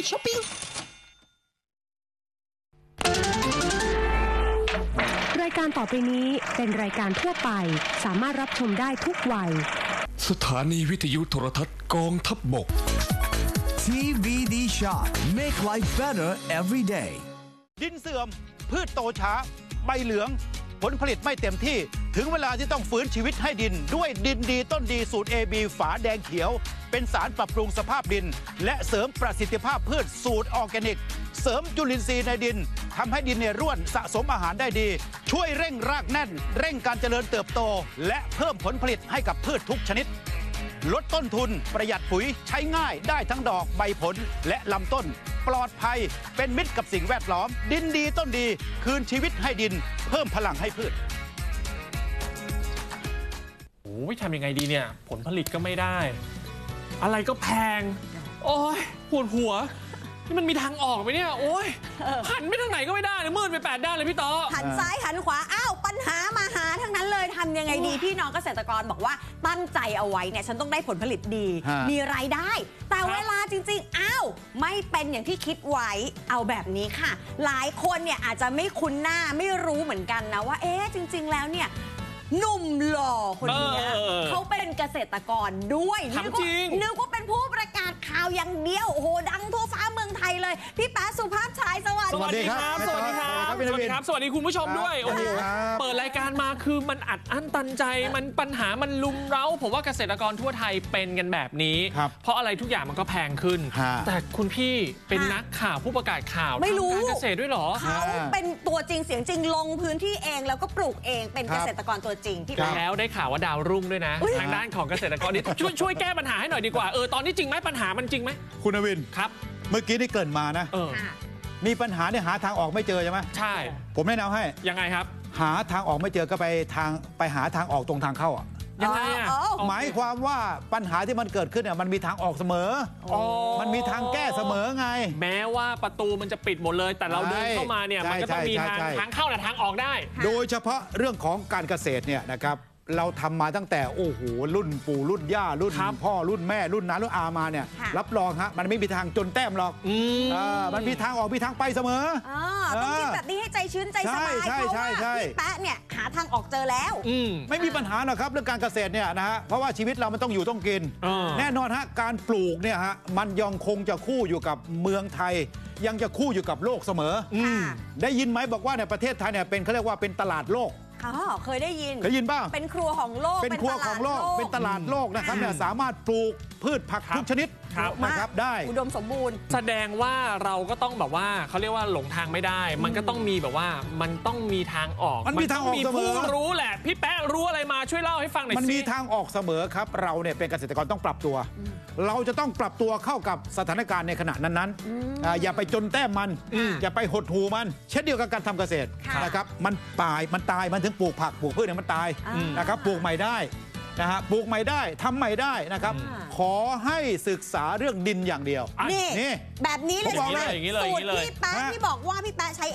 ช้อปปิ้งรายการต่อไปนี้เป็นรายการทั่วไปสามารถรับชมได้ทุกวัยสถานีวิทยุโทรทัศน์กองทัพบก TVD Shop Make life better every day ดินเสื่อมพืชโตช้าใบเหลืองผลผลิตไม่เต็มที่ถึงเวลาที่ต้องฟื้นชีวิตให้ดินด้วยดินดีต้นดีสูตร AB ฝาแดงเขียวเป็นสารปรับปรุงสภาพดินและเสริมประสิทธิภาพพืชสูตรออร์แกนิกเสริมจุลินทรีย์ในดินทำให้ดินเนี่ยร่วนสะสมอาหารได้ดีช่วยเร่งรากแน่นเร่งการเจริญเติบโตและเพิ่มผลผลิตให้กับพืชทุกชนิดลดต้นทุนประหยัดปุ๋ยใช้ง่ายได้ทั้งดอกใบผลและลำต้นปลอดภัยเป็นมิตรกับสิ่งแวดล้อมดินดีต้นดีคืนชีวิตให้ดินเพิ่มพลังให้พืชโอ้ยทำยังไงดีเนี่ยผลผลิตก็ไม่ได้อะไรก็แพงโอ้ยปวดหัวนี่มันมีทางออกไหมเนี่ยโอ้ยหันไปทางไหนก็ไม่ได้เลยมืดไป8 ด้านเลยพี่ต่อหันซ้ายหันขวาอ้าวปัญหามาหาทั้งนั้นเลยทำยังไงดีพี่น้องเกษตรกรบอกว่าตั้งใจเอาไว้เนี่ยฉันต้องได้ผลผลิตดีมีรายได้แต่เวลาจริงๆอ้าวไม่เป็นอย่างที่คิดไว้เอาแบบนี้ค่ะหลายคนเนี่ยอาจจะไม่คุ้นหน้าไม่รู้เหมือนกันนะว่าจริงๆแล้วเนี่ยหนุ่มหล่อคนนี้เขาเป็นเกษตรกรด้วยนึกว่าเป็นผู้ประกาศข่าวอย่างเดียวโอ้โหดังทั่วฟ้าเมืองไทยเลยพี่แป๊ะสุภาพชายสวัสดีครับสวัสดีครับสวัสดีครับสวัสดีคุณผู้ชมด้วยโอ้โหเปิดรายการมาคือมันอัดอั้นตันใจมันปัญหามันลุมเร้าผมว่าเกษตรกรทั่วไทยเป็นกันแบบนี้เพราะอะไรทุกอย่างมันก็แพงขึ้นแต่คุณพี่เป็นนักข่าวผู้ประกาศข่าวไม่รู้การเกษตรด้วยหรอเขาเป็นตัวจริงเสียงจริงลงพื้นที่เองแล้วก็ปลูกเองเป็นเกษตรกรตัวจริงที่แล้วได้ข่าวว่าดาวรุ่งด้วยนะทางด้านของเกษตรกรนี่ช่วยแก้ปัญหาให้หน่อยดีกว่าตอนนี้จริงไหมปัญหามันจริงไหมคุณอวินครับเมื่อกี้ที่เกริ่นมานะมีปัญหาเนี่ยหาทางออกไม่เจอใช่ไหมใช่ผมแนะนำให้ยังไงครับหาทางออกไม่เจอก็ไปหาทางออกตรงทางเข้ายังไงหมายความว่าปัญหาที่มันเกิดขึ้นเนี่ยมันมีทางออกเสมอมันมีทางแก้เสมอไงแม้ว่าประตูมันจะปิดหมดเลยแต่เราเดินเข้ามาเนี่ยมันก็ต้องมีทางเข้าและทางออกได้โดยเฉพาะเรื่องของการเกษตรเนี่ยนะครับเราทำมาตั้งแต่โอ้โหรุ่นปู่รุ่นย่ารุ่นพ่อรุ่นแม่รุ่นน้ารุ่นอามาเนี่ยรับรองฮะมันไม่มีทางจนแต้มหรอกมันมีทางออกมีทางไปเสมอต้องคิดแบบนี้ให้ใจชื้นใจสบายเพราะว่าพี่แป๊ะเนี่ยหาทางออกเจอแล้วไม่มีปัญหาหรอกครับเรื่องการเกษตรเนี่ยนะฮะเพราะว่าชีวิตเรามันต้องอยู่ต้องกินแน่นอนฮะการปลูกเนี่ยฮะมันยังคงจะคู่อยู่กับเมืองไทยยังจะคู่อยู่กับโลกเสมอได้ยินไหมบอกว่าในประเทศไทยเนี่ยเป็นเขาเรียกว่าเป็นตลาดโลกเคยได้ยินป่ะเป็นครัวของโลกเป็นครัวของโลกเป็นตลาดโลกนะครับเนี่ยสามารถปลูกพืชผักทุกชนิดนะครับได้อุดมสมบูรณ์แสดงว่าเราก็ต้องแบบว่าเขาเรียกว่าหลงทางไม่ได้มันก็ต้องมีแบบว่ามันต้องมีทางออกมันมีทางออกเสมอรู้แหละพี่แป๊ะรู้อะไรมาช่วยเล่าให้ฟังหน่อยสิมันมีทางออกเสมอครับเราเนี่ยเป็นเกษตรกรต้องปรับตัวเราจะต้องปรับตัวเข้ากับสถานการณ์ในขณะนั้นๆอย่าไปจนแต้มมันอย่าไปหดหูมันเช่นเดียวกับการทำเกษตรนะครับมันตายมันถึงปลูกผักปลูกพืชเนี่ยมันตายนะครับปลูกใหม่ได้นะฮะปลูกใหม่ได้ทำใหม่ได้นะครับขอให้ศึกษาเรื่องดินอย่างเดียวนี่แบบนี้เลยสูตรพี่แป๊ะที่บอกว่าพี่แป๊ะใช้